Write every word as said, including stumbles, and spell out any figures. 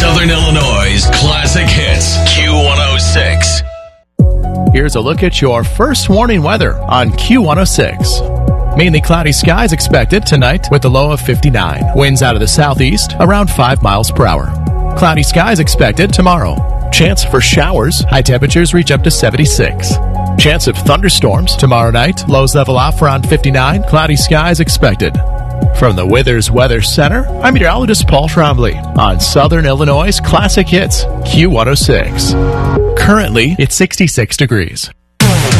Southern Illinois' classic hits, Q one oh six. Here's a look at your first warning weather on Q one oh six. Mainly cloudy skies expected tonight with a low of fifty-nine. Winds out of the southeast around five miles per hour. Cloudy skies expected tomorrow. Chance for showers. High temperatures reach up to seventy-six. Chance of thunderstorms tomorrow night. Lows level off around fifty-nine. Cloudy skies expected. From the Withers Weather Center, I'm meteorologist Paul Trombley on Southern Illinois' classic hits Q one oh six. Currently, it's sixty-six degrees.